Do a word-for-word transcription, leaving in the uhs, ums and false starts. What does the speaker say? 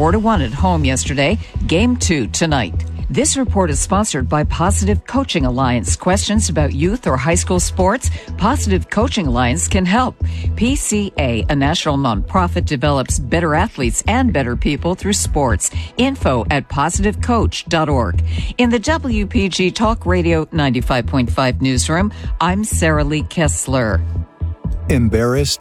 four to one at home yesterday. Game two tonight. This report is sponsored by Positive Coaching Alliance. Questions about youth or high school sports? Positive Coaching Alliance can help. P C A, a national nonprofit, develops better athletes and better people through sports. Info at positive coach dot org. In the W P G Talk Radio ninety-five point five newsroom, I'm Sarah Lee Kessler. Embarrassed?